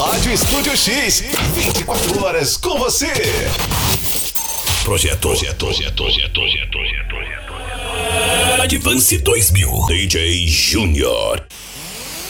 Rádio Estúdio X, 24 horas com você. Projeto Advance 2000, DJ Júnior.